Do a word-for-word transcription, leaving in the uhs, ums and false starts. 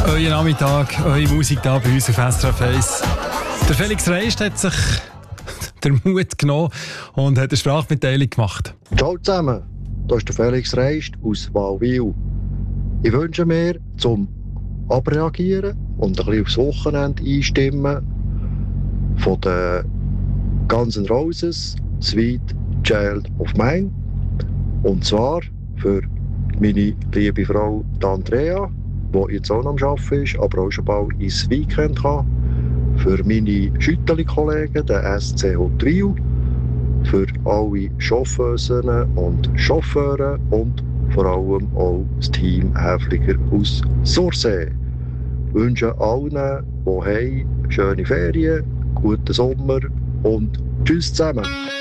Euer Nachmittag, eure Musik hier bei uns auf S R F eins. Der Felix Reist hat sich den Mut genommen und hat eine Sprachmitteilung gemacht. Ciao zusammen, hier ist der Felix Reist aus Walwil. Ich wünsche mir zum Abreagieren und ein bisschen aufs Wochenende einstimmen von den Guns N' Roses Sweet Child of Mine. Und zwar für meine liebe Frau Andrea, die jetzt auch noch am Arbeiten ist, aber auch schon bald ins Weekend kann. Für meine Schütteli-Kollegen, den S C H Trio. Für alle Chauffeurinnen und Chauffeure und vor allem auch das Team Häfliger aus Sursee. Ich wünsche allen, die haben, schöne Ferien, guten Sommer und tschüss zusammen.